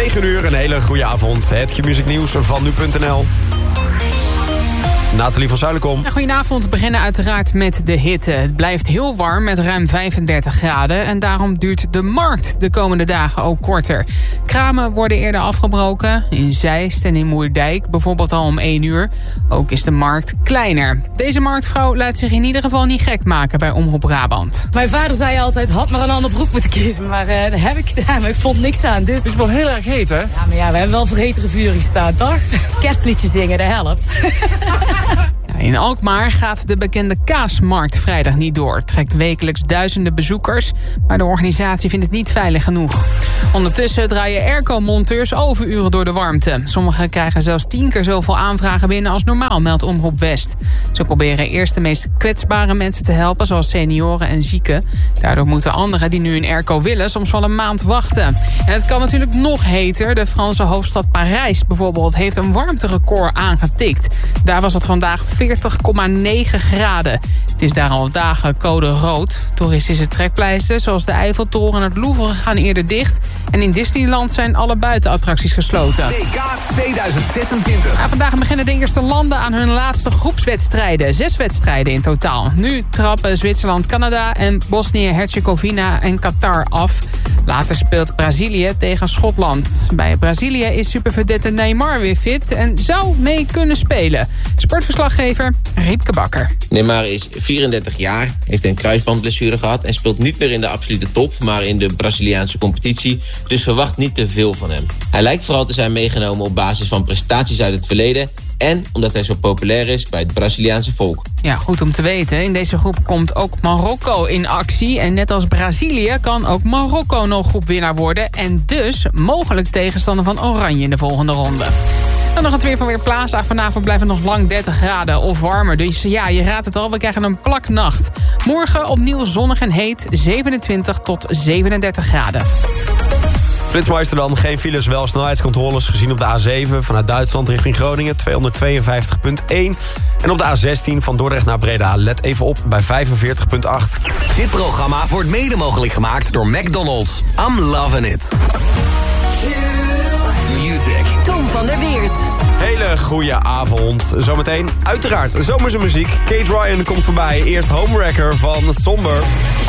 9 uur, een hele goede avond. Het Q-Music nieuws van nu.nl. Nathalie van Zuilenkom. Goedenavond, we beginnen uiteraard met de hitte. Het blijft heel warm met ruim 35 graden... en daarom duurt de markt de komende dagen ook korter. Kramen worden eerder afgebroken, in Zeist en in Moerdijk... bijvoorbeeld al om 1 uur. Ook is de markt kleiner. Deze marktvrouw laat zich in ieder geval niet gek maken bij Omroep Brabant. Mijn vader zei altijd, had maar een andere broek moeten kiezen... maar dat heb ik gedaan, maar ik vond niks aan. Dus... Het is wel heel erg heet, hè? Ja, maar ja, we hebben wel voor hetere vuring staan, toch? Kerstliedje zingen, dat helpt. In Alkmaar gaat de bekende kaasmarkt vrijdag niet door. Het trekt wekelijks duizenden bezoekers, maar de organisatie vindt het niet veilig genoeg. Ondertussen draaien airco-monteurs overuren door de warmte. Sommigen krijgen zelfs 10 keer zoveel aanvragen binnen als normaal, meldt Omroep West. Ze proberen eerst de meest kwetsbare mensen te helpen, zoals senioren en zieken. Daardoor moeten anderen die nu een airco willen soms wel een maand wachten. En het kan natuurlijk nog heter. De Franse hoofdstad Parijs bijvoorbeeld heeft een warmterecord aangetikt. Daar was het vandaag 40,9 graden. Het is daar al dagen code rood. Toeristische trekpleisters zoals de Eiffeltoren en het Louvre gaan eerder dicht. En in Disneyland zijn alle buitenattracties gesloten. WK 2026. Vandaag beginnen de eerste landen aan hun laatste groepswedstrijden. 6 wedstrijden in totaal. Nu trappen Zwitserland, Canada en Bosnië-Herzegovina en Qatar af. Later speelt Brazilië tegen Schotland. Bij Brazilië is supervedette Neymar weer fit en zou mee kunnen spelen. Sportverslaggever Riepke Bakker. Neymar is 34 jaar, heeft een kruisbandblessure gehad... en speelt niet meer in de absolute top, maar in de Braziliaanse competitie. Dus verwacht niet te veel van hem. Hij lijkt vooral te zijn meegenomen op basis van prestaties uit het verleden... en omdat hij zo populair is bij het Braziliaanse volk. Ja, goed om te weten. In deze groep komt ook Marokko in actie. En net als Brazilië kan ook Marokko nog groepwinnaar worden... en dus mogelijk tegenstander van Oranje in de volgende ronde. Dan nog het weer van Weerplaza. Vanavond blijft het nog lang 30 graden of warmer. Dus ja, je raadt het al, we krijgen een plaknacht. Morgen opnieuw zonnig en heet, 27 tot 37 graden. Flitsmeister dan, geen files, wel snelheidscontroles gezien op de A7... vanuit Duitsland richting Groningen, 252,1. En op de A16 van Dordrecht naar Breda, let even op bij 45,8. Dit programma wordt mede mogelijk gemaakt door McDonald's. I'm loving it. Music. Tom van der Weert. Hele goede avond. Zometeen uiteraard zomerse muziek. Kate Ryan komt voorbij. Eerst Homewrecker van Somber.